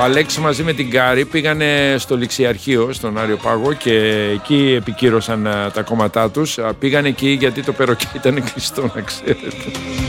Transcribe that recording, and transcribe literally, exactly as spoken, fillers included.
Αλέξης μαζί με την Κάρη πήγανε στο Ληξιαρχείο, στον Άριο Πάγο, και εκεί επικύρωσαν τα κόμματά τους. Πήγανε εκεί γιατί το περοκέ ήταν κλειστό, να ξέρετε.